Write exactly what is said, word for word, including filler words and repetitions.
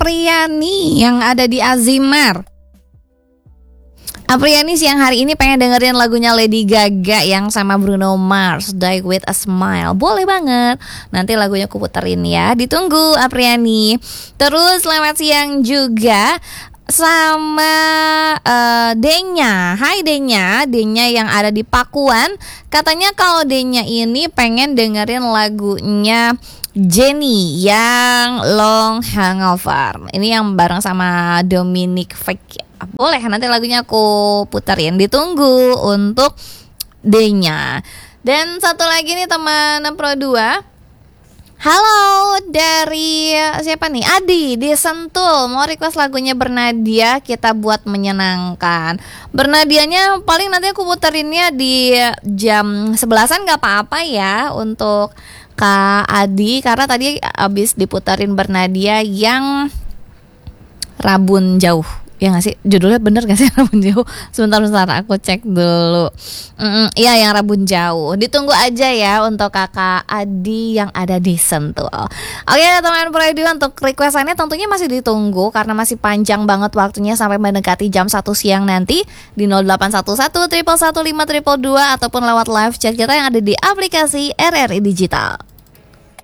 Apriani yang ada di Azimar. Apriani siang hari ini pengen dengerin lagunya Lady Gaga yang sama Bruno Mars, Die With A Smile. Boleh banget, nanti lagunya aku puterin ya. Ditunggu Apriani. Terus selamat siang juga sama uh, Denya. Hai Denya, Denya yang ada di Pakuan. Katanya kalau Denya ini pengen dengerin lagunya Jenny yang Long Hangover. Ini yang bareng sama Dominic Fike. Boleh, nanti lagunya aku puterin. Ditunggu untuk Denya. Dan satu lagi nih teman Pro dua. Halo, dari siapa nih? Adi di Sentul. Mau request lagunya Bernadia, Kita Buat Menyenangkan. Bernadianya paling nanti aku puterinnya di jam sebelasan gak apa-apa ya untuk Kak Adi, karena tadi abis diputerin Bernadia yang Rabun Jauh. Ya gak sih? Judulnya bener gak sih Rabun Jauh? Sebentar-sebentar aku cek dulu. Iya yang Rabun Jauh. Ditunggu aja ya untuk kakak Adi yang ada di Sentul. Oke teman-teman Pro Radio, untuk requestannya tentunya masih ditunggu karena masih panjang banget waktunya sampai mendekati jam satu siang nanti di nol delapan satu satu satu satu lima dua dua dua ataupun lewat live chat kita yang ada di aplikasi R R I Digital.